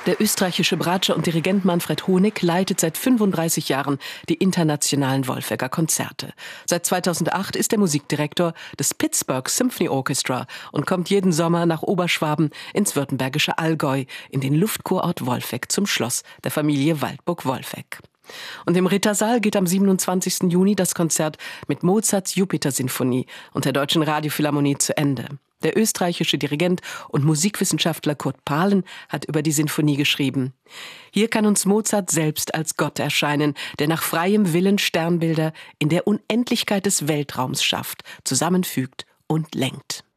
Der österreichische Bratscher und Dirigent Manfred Honig leitet seit 35 Jahren die internationalen Wolfegger Konzerte. Seit 2008 ist er Musikdirektor des Pittsburgh Symphony Orchestra und kommt jeden Sommer nach Oberschwaben ins württembergische Allgäu, in den Luftkurort Wolfegg zum Schloss der Familie Waldburg-Wolfegg. Und im Rittersaal geht am 27. Juni das Konzert mit Mozarts Jupiter-Sinfonie und der Deutschen Radiophilharmonie zu Ende. Der österreichische Dirigent und Musikwissenschaftler Kurt Pahlen hat über die Sinfonie geschrieben: Hier kann uns Mozart selbst als Gott erscheinen, der nach freiem Willen Sternbilder in der Unendlichkeit des Weltraums schafft, zusammenfügt und lenkt.